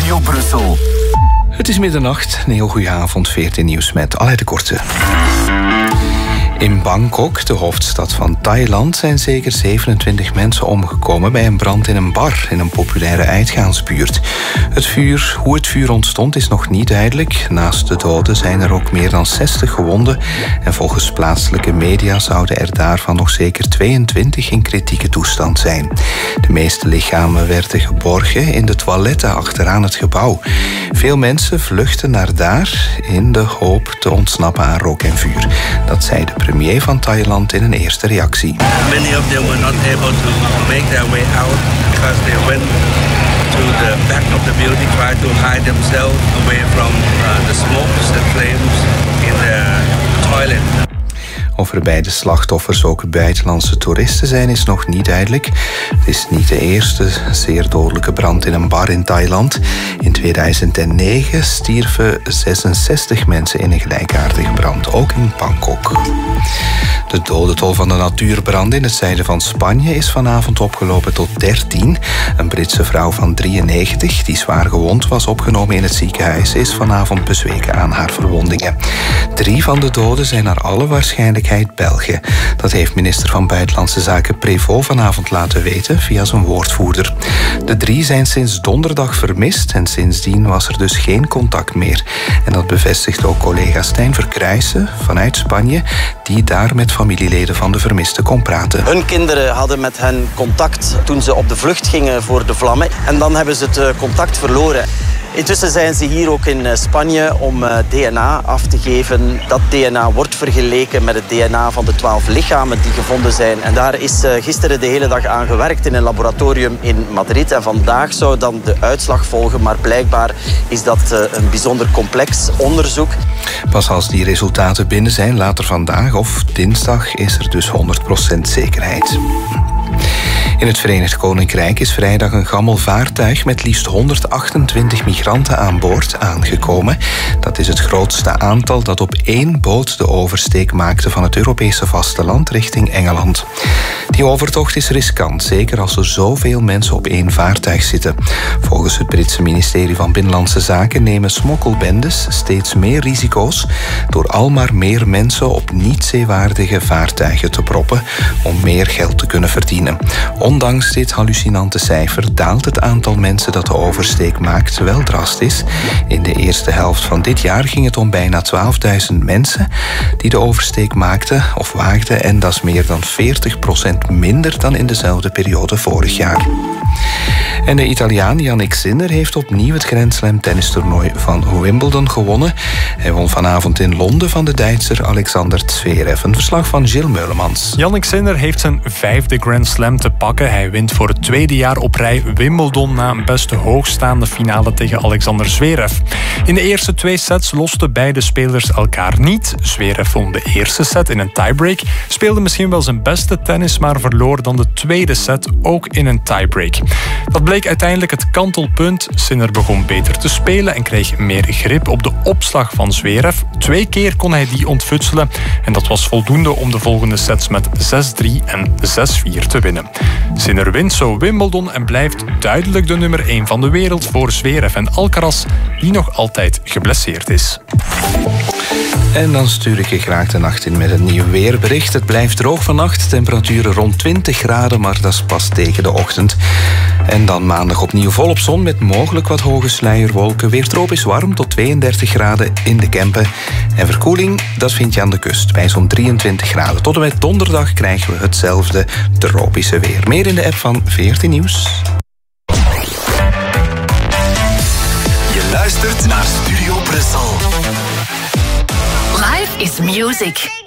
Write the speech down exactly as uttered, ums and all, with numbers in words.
Studio Brussel. Het is middernacht. Een heel goede avond. veertien nieuws met Alain de Korte. In Bangkok, de hoofdstad van Thailand, zijn zeker zevenentwintig mensen omgekomen bij een brand in een bar in een populaire uitgaansbuurt. Het vuur, hoe het vuur ontstond is nog niet duidelijk. Naast de doden zijn er ook meer dan zestig gewonden en volgens plaatselijke media zouden er daarvan nog zeker tweeëntwintig in kritieke toestand zijn. De meeste lichamen werden geborgen in de toiletten achteraan het gebouw. Veel mensen vluchten naar daar in de hoop te ontsnappen aan rook en vuur. Dat zei de premier van Thailand in een eerste reactie. Many of them were not able to make their way out because they went to the back of the building, tried to hide themselves away from uh, the smokes, the flames in the toilet. Of er bij de slachtoffers ook buitenlandse toeristen zijn, is nog niet duidelijk. Het is niet de eerste zeer dodelijke brand in een bar in Thailand. In tweeduizend negen stierven zesenzestig mensen in een gelijkaardige brand, ook in Bangkok. De dodentol van de natuurbranden in het zuiden van Spanje is vanavond opgelopen tot dertien. Een Britse vrouw van drieënnegentig, die zwaar gewond was opgenomen in het ziekenhuis, is vanavond bezweken aan haar verwondingen. Drie van de doden zijn naar alle waarschijnlijkheid Belgen. Dat heeft minister van Buitenlandse Zaken Prévost vanavond laten weten via zijn woordvoerder. De drie zijn sinds donderdag vermist en sindsdien was er dus geen contact meer. En dat bevestigt ook collega Stijn Verkruijsen vanuit Spanje, die daar met familieleden van de vermisten kon praten. Hun kinderen hadden met hen contact toen ze op de vlucht gingen voor de vlammen. En dan hebben ze het contact verloren. Intussen zijn ze hier ook in Spanje om D N A af te geven. Dat D N A wordt vergeleken met het D N A van de twaalf lichamen die gevonden zijn. En daar is gisteren de hele dag aan gewerkt in een laboratorium in Madrid. En vandaag zou dan de uitslag volgen. Maar blijkbaar is dat een bijzonder complex onderzoek. Pas als die resultaten binnen zijn, later vandaag of dinsdag, is er dus honderd procent zekerheid. In het Verenigd Koninkrijk is vrijdag een gammel vaartuig met liefst honderdachtentwintig migranten aan boord aangekomen. Dat is het grootste aantal dat op één boot de oversteek maakte van het Europese vasteland richting Engeland. Die overtocht is riskant, zeker als er zoveel mensen op één vaartuig zitten. Volgens het Britse ministerie van Binnenlandse Zaken nemen smokkelbendes steeds meer risico's door al maar meer mensen op niet-zeewaardige vaartuigen te proppen om meer geld te kunnen verdienen. Ondanks dit hallucinante cijfer daalt het aantal mensen dat de oversteek maakt wel drastisch. In de eerste helft van dit jaar ging het om bijna twaalfduizend mensen die de oversteek maakten of waagden en dat is meer dan veertig procent minder dan in dezelfde periode vorig jaar. En de Italiaan Jannik Sinner heeft opnieuw het Grand Slam tennistoernooi van Wimbledon gewonnen. Hij won vanavond in Londen van de Duitser Alexander Zverev. Een verslag van Gilles Meulemans. Jannik Sinner heeft zijn vijfde Grand Slam te pakken. Hij wint voor het tweede jaar op rij Wimbledon na een best hoogstaande finale tegen Alexander Zverev. In de eerste twee sets losten beide spelers elkaar niet. Zverev won de eerste set in een tiebreak, speelde misschien wel zijn beste tennis, maar verloor dan de tweede set ook in een tiebreak. Dat bleek uiteindelijk het kantelpunt. Sinner begon beter te spelen en kreeg meer grip op de opslag van Zverev. Twee keer kon hij die ontfutselen en dat was voldoende om de volgende sets met zes drie en zes vier te winnen. Sinner wint zo Wimbledon en blijft duidelijk de nummer één van de wereld voor Zverev en Alcaraz, die nog altijd geblesseerd is. En dan stuur ik je graag de nacht in met een nieuw weerbericht. Het blijft droog vannacht, temperaturen rond twintig graden, maar dat is pas tegen de ochtend. En dan maandag opnieuw volop zon met mogelijk wat hoge sluierwolken. Weer tropisch warm tot tweeëndertig graden in de Kempen. En verkoeling, dat vind je aan de kust bij zo'n drieëntwintig graden. Tot en met donderdag krijgen we hetzelfde tropische weer. Meer in de app van veertien Nieuws. Je luistert naar Studio Brussel. Life is music.